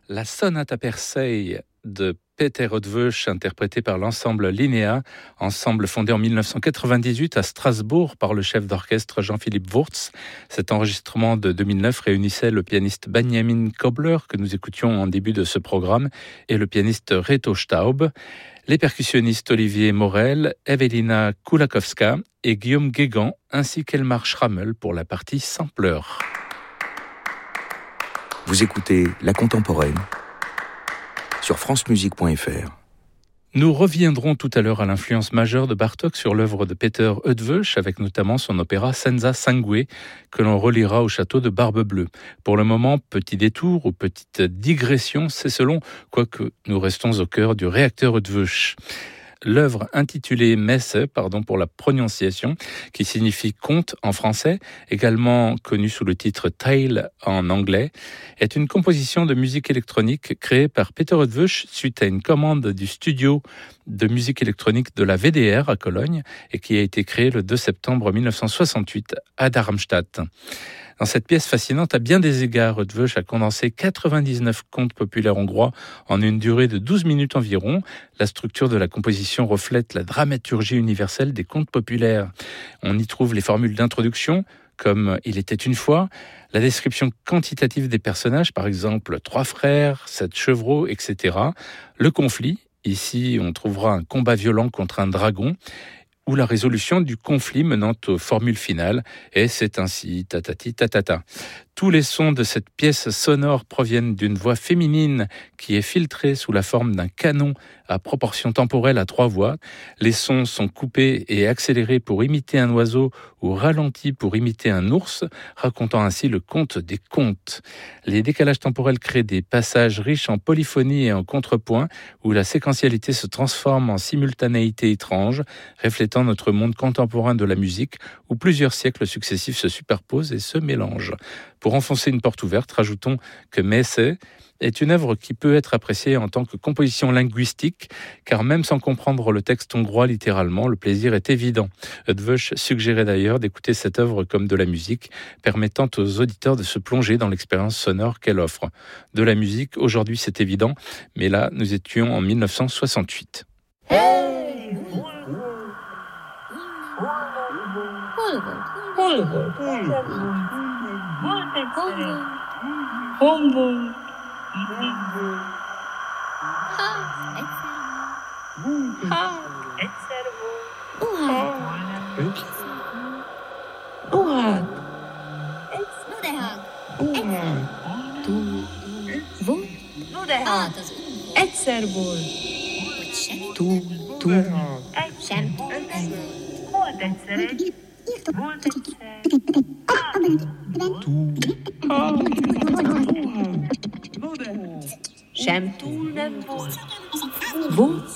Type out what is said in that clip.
La sonate Persei de Peter Eötvös, interprétée par l'ensemble Linnea, ensemble fondé en 1998 à Strasbourg par le chef d'orchestre Jean-Philippe Wurtz. Cet enregistrement de 2009 réunissait le pianiste Benjamin Kobler, que nous écoutions en début de ce programme, et le pianiste Reto Staub, les percussionnistes Olivier Morel, Evelina Kulakowska et Guillaume Guégan, ainsi qu'Elmar Schrammel pour la partie sampleur. Vous écoutez La Contemporaine sur francemusique.fr. Nous reviendrons tout à l'heure à l'influence majeure de Bartók sur l'œuvre de Peter Eötvös, avec notamment son opéra Senza Sangue, que l'on relira au château de Barbe-Bleue. Pour le moment, petit détour ou petite digression, c'est selon, quoique nous restons au cœur du réacteur Eötvös. L'œuvre intitulée Messe, pardon pour la prononciation, qui signifie conte en français, également connue sous le titre Tale en anglais, est une composition de musique électronique créée par Peter Eötvös suite à une commande du studio de musique électronique de la VDR à Cologne et qui a été créée le 2 septembre 1968 à Darmstadt. Dans cette pièce fascinante, à bien des égards, Eötvös a condensé 99 contes populaires hongrois en une durée de 12 minutes environ. La structure de la composition reflète la dramaturgie universelle des contes populaires. On y trouve les formules d'introduction, comme « Il était une fois », la description quantitative des personnages, par exemple « 3 frères »,« 7 chevreaux », etc. Le conflit, ici on trouvera un combat violent contre un dragon, ou la résolution du conflit menant aux formules finales, et c'est ainsi, tatati tatata. Tous les sons de cette pièce sonore proviennent d'une voix féminine qui est filtrée sous la forme d'un canon à proportion temporelle à 3 voix. Les sons sont coupés et accélérés pour imiter un oiseau ou ralentis pour imiter un ours, racontant ainsi le conte des contes. Les décalages temporels créent des passages riches en polyphonie et en contrepoint où la séquentialité se transforme en simultanéité étrange, reflétant notre monde contemporain de la musique où plusieurs siècles successifs se superposent et se mélangent. Pour enfoncer une porte ouverte, rajoutons que Messe est une œuvre qui peut être appréciée en tant que composition linguistique, car même sans comprendre le texte hongrois littéralement, le plaisir est évident. Eötvös suggérait d'ailleurs d'écouter cette œuvre comme de la musique, permettant aux auditeurs de se plonger dans l'expérience sonore qu'elle offre. De la musique, aujourd'hui c'est évident, mais là nous étions en 1968. Hey! Hombo. Egyszer volt. Sem. Volt egyszer egy. Volt egyszer. Sem túl nem volt. Volt.